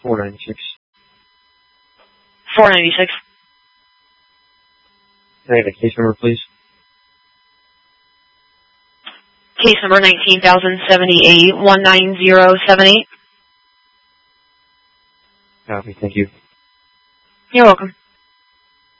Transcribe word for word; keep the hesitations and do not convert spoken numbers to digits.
four ninety-six. four ninety-six. Can I have a case number, please? Case number nineteen thousand seventy-eight, one nine zero seven eight. Copy, thank you. You're welcome.